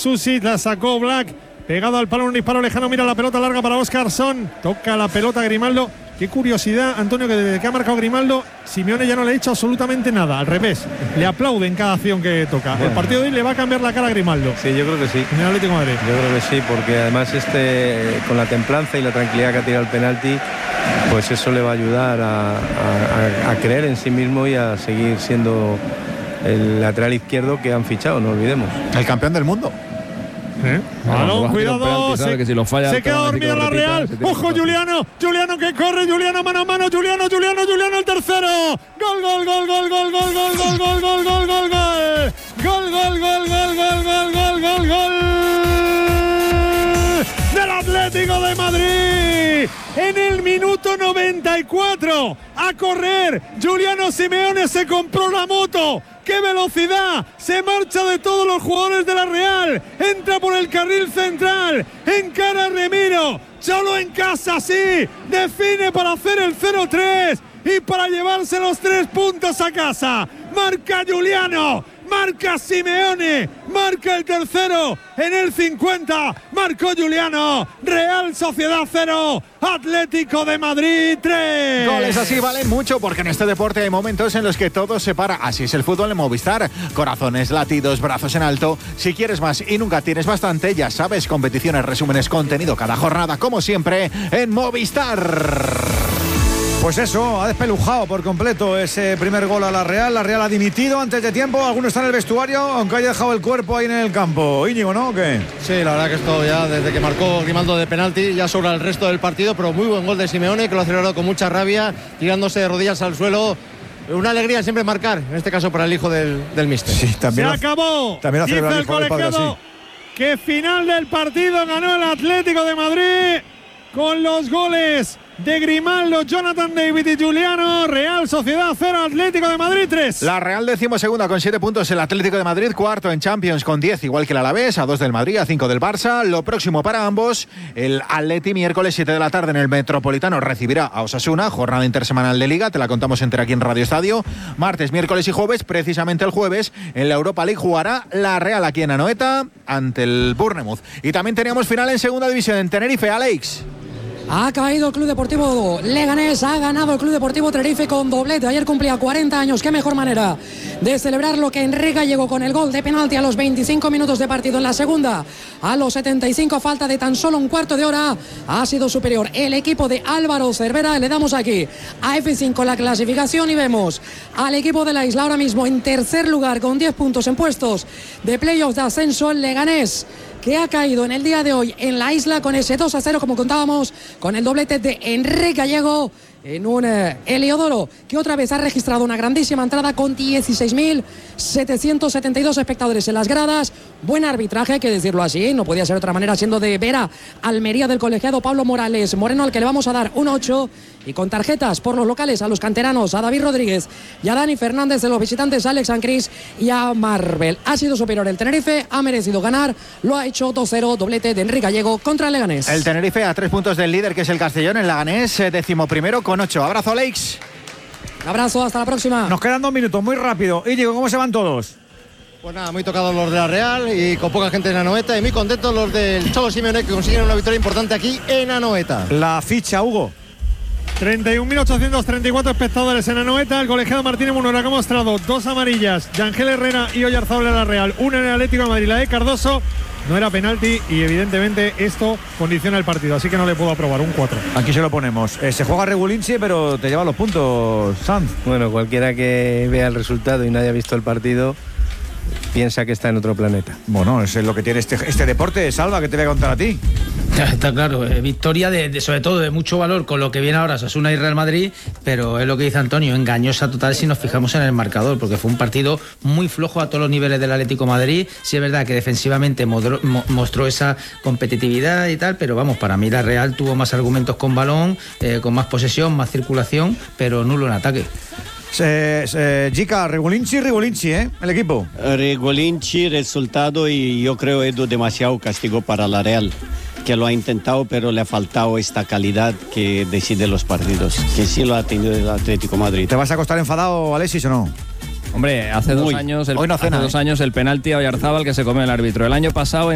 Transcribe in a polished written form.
Susi, la sacó Black. Pegado al palo, un disparo lejano. Mira la pelota larga para Óscarson. Toca la pelota Grimaldo. Qué curiosidad, Antonio, que desde que ha marcado Grimaldo, Simeone ya no le ha dicho absolutamente nada. Al revés, le aplaude en cada acción que toca. Bueno. El partido de hoy le va a cambiar la cara a Grimaldo. Sí, yo creo que sí. En el Atlético de Madrid. Yo creo que sí, porque además con la templanza y la tranquilidad que ha tirado el penalti, pues eso le va a ayudar a creer en sí mismo y a seguir siendo el lateral izquierdo que han fichado, no olvidemos. El campeón del mundo. Balón, cuidado, que si lo falla, se queda dormida la Real. Ojo, Juliano que corre, Juliano mano a mano, Juliano el tercero. Gol del Atlético de Madrid. En el minuto 94 a correr, Juliano Simeone se compró la moto. ¡Qué velocidad! Se marcha de todos los jugadores de la Real. Entra por el carril central. Encara a Remiro. Solo en casa, sí. Define para hacer el 0-3 y para llevarse los 3 puntos a casa. Marca Juliano. Marca Simeone. Marca el tercero en el 50. Marcó Juliano. Real Sociedad 0. Atlético de Madrid 3. Goles así valen mucho porque en este deporte hay momentos en los que todo se para. Así es el fútbol en Movistar. Corazones, latidos, brazos en alto. Si quieres más y nunca tienes bastante, ya sabes, competiciones, resúmenes, contenido cada jornada, como siempre, en Movistar. Pues eso, ha despelujado por completo ese primer gol a la Real. La Real ha dimitido antes de tiempo. Alguno está en el vestuario, aunque haya dejado el cuerpo ahí en el campo. Íñigo, ¿no? ¿O qué? Sí, la verdad que esto ya desde que marcó Grimaldo de penalti ya sobra el resto del partido, pero muy buen gol de Simeone, que lo ha celebrado con mucha rabia, tirándose de rodillas al suelo. Una alegría siempre marcar, en este caso para el hijo del míster. Sí, también se acabó. También ha celebrado el hijo del padre, colegiado sí. Que final del partido ganó el Atlético de Madrid con los goles de Grimaldo, Jonathan David y Juliano. Real Sociedad 0, Atlético de Madrid 3. La Real 12ª con 7 puntos, el Atlético de Madrid cuarto en Champions con 10, igual que el Alavés, a 2 del Madrid, a 5 del Barça. Lo próximo para ambos, el Atleti miércoles 7 de la tarde en el Metropolitano recibirá a Osasuna, jornada intersemanal de Liga, te la contamos entera aquí en Radio Estadio. Martes, miércoles y jueves, precisamente el jueves, en la Europa League jugará la Real aquí en Anoeta ante el Bournemouth. Y también teníamos final en segunda división en Tenerife, Alex. Ha caído el Club Deportivo Leganés, ha ganado el Club Deportivo Tenerife con doblete. Ayer cumplía 40 años, qué mejor manera de celebrarlo que Enrique Gallego con el gol de penalti a los 25 minutos de partido en la segunda. A los 75, falta de tan solo un cuarto de hora, ha sido superior el equipo de Álvaro Cervera. Le damos aquí a F5 la clasificación y vemos al equipo de la isla ahora mismo en tercer lugar con 10 puntos en puestos de playoffs de ascenso. El Leganés, que ha caído en el día de hoy en la isla con ese 2-0, como contábamos, con el doblete de Enrique Gallego en un Heliodoro que otra vez ha registrado una grandísima entrada con 16.772 espectadores en las gradas. Buen arbitraje, hay que decirlo así, no podía ser de otra manera, siendo de Vera Almería del colegiado Pablo Morales Moreno, al que le vamos a dar un 8, y con tarjetas por los locales a los canteranos, a David Rodríguez y a Dani Fernández, de los visitantes a Alex Ancris y a Marvel. Ha sido superior el Tenerife, ha merecido ganar, lo ha hecho 2-0, doblete de Enrique Gallego contra el Leganés. El Tenerife a 3 puntos del líder, que es el Castellón, el Leganés 11º con 8. Abrazo, Alex. Un abrazo, hasta la próxima. Nos quedan 2 minutos, muy rápido. Íñigo, ¿cómo se van todos? Pues nada, muy tocados los de la Real y con poca gente en Anoeta, y muy contentos los del Cholo Simeone, que consiguen una victoria importante aquí en Anoeta. La ficha, Hugo. 31.834 espectadores en Anoeta. El colegiado Martínez Munora, que ha mostrado 2 amarillas de Ángel Herrera y Oyarzábal en la Real, una en el Atlético de Madrid, la de Cardoso. No era penalti y evidentemente esto condiciona el partido, así que no le puedo aprobar un 4. Aquí se lo ponemos. Se juega Regulinci, pero te lleva los puntos, Sanz. Bueno, cualquiera que vea el resultado y no haya visto el partido piensa que está en otro planeta. Bueno, eso es lo que tiene este deporte, Salva, que te voy a contar a ti. Está claro, victoria de sobre todo de mucho valor con lo que viene ahora Osasuna y Real Madrid, pero es lo que dice Antonio, engañosa total si nos fijamos en el marcador, porque fue un partido muy flojo a todos los niveles del Atlético de Madrid. Sí es verdad que defensivamente mostró esa competitividad y tal, pero vamos, para mí la Real tuvo más argumentos con balón, con más posesión, más circulación, pero nulo en ataque. Gica, Regulinci, el equipo. Regulinci, resultado, y yo creo Edu demasiado castigo para la Real, que lo ha intentado, pero le ha faltado esta calidad que decide los partidos, que sí lo ha tenido el Atlético de Madrid. ¿Te vas a acostar enfadado, Alexis, o no? Hombre, hace 2 años el penalti a Oyarzábal que se comió el árbitro. El año pasado